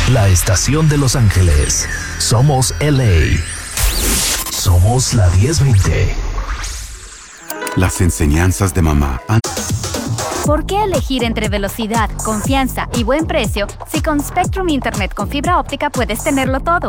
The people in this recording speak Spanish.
La estación de Los Ángeles. Somos LA. Somos la 1020. Las enseñanzas de mamá. ¿Por qué elegir entre velocidad, confianza y buen precio si con Spectrum Internet con fibra óptica puedes tenerlo todo?